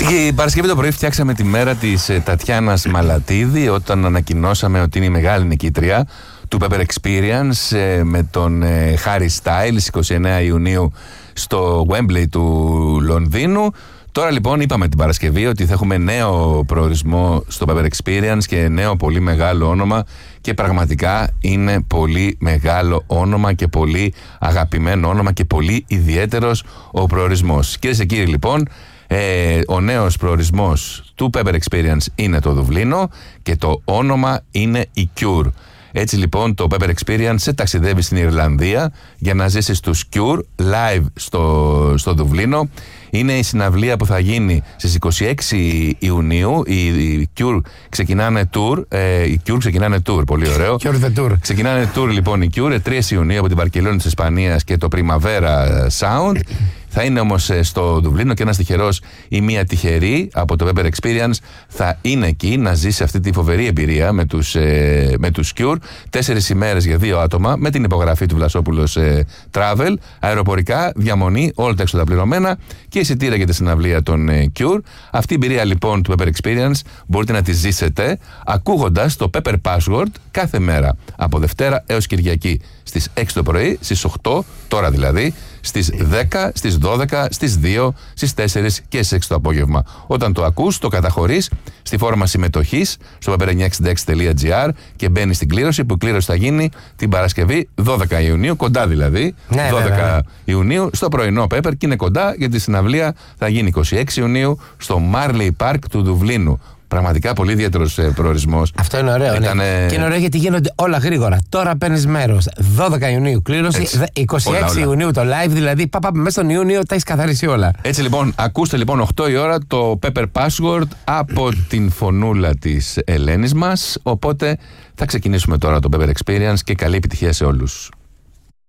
Την Παρασκευή το πρωί φτιάξαμε τη μέρα της Τατιάνας Μαλατίδη όταν ανακοινώσαμε ότι είναι η μεγάλη νικήτρια του Pepper Experience με τον Harry Styles 29 Ιουνίου στο Wembley του Λονδίνου. Τώρα λοιπόν είπαμε την Παρασκευή ότι θα έχουμε νέο προορισμό στο Pepper Experience και νέο πολύ μεγάλο όνομα και πραγματικά είναι πολύ μεγάλο όνομα και πολύ αγαπημένο όνομα και πολύ ιδιαίτερος ο προορισμός. Κυρίες και κύριοι, λοιπόν, ο νέος προορισμός του Pepper Experience είναι το Δουβλίνο και το όνομα είναι η Cure. Έτσι λοιπόν το Pepper Experience σε ταξιδεύει στην Ιρλανδία για να ζήσεις τους Cure live στο Δουβλίνο. Είναι η συναυλία που θα γίνει στις 26 Ιουνίου. Οι Cure ξεκινάνε tour, πολύ ωραίο. Cure the tour. Ξεκινάνε tour λοιπόν οι Cure 3 Ιουνίου από την Βαρκελόνη της Ισπανίας και το Primavera Sound. Θα είναι όμως στο Δουβλίνο και ένας τυχερός ή μία τυχερή από το Pepper Experience θα είναι εκεί να ζήσει αυτή τη φοβερή εμπειρία με τους Cure. 4 ημέρες για 2 άτομα με την υπογραφή του Βλασόπουλος Travel, αεροπορικά, διαμονή, όλα τα έξοδα πληρωμένα και εισιτήρια για τη συναυλία των Cure. Αυτή η εμπειρία λοιπόν του Pepper Experience μπορείτε να τη ζήσετε ακούγοντας το Pepper Password κάθε μέρα από Δευτέρα έως Κυριακή στις 6 το πρωί, στις 8 τώρα δηλαδή, στις 10, στις 12, στις 2, στις 4 και στις 6 το απόγευμα. Όταν το ακούς, το καταχωρείς στη φόρμα συμμετοχής στο pepper966.gr και μπαίνεις στην κλήρωση, που η κλήρωση θα γίνει την Παρασκευή 12 Ιουνίου, κοντά δηλαδή, 12 Ιουνίου, στο πρωινό Pepper και είναι κοντά γιατί η συναυλία θα γίνει 26 Ιουνίου στο Marley Park του Δουβλίνου. Πραγματικά πολύ ιδιαίτερος προορισμός. Αυτό είναι ωραίο. Και είναι ωραίο γιατί γίνονται όλα γρήγορα. Τώρα παίρνεις μέρος. 12 Ιουνίου κλήρωση, έτσι, 26 Ιουνίου το live. Δηλαδή, μέσα στον Ιούνιο τα έχεις καθαρίσει όλα. Έτσι λοιπόν, ακούστε λοιπόν 8 η ώρα το Pepper Password από την φωνούλα της Ελένης μας. Οπότε θα ξεκινήσουμε τώρα το Pepper Experience και καλή επιτυχία σε όλους.